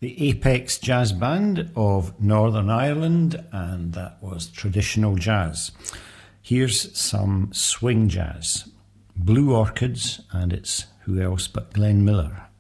the Apex Jazz Band of Northern Ireland, and that was traditional jazz. Here's some swing jazz. Blue Orchids, and it's who else but Glenn Miller.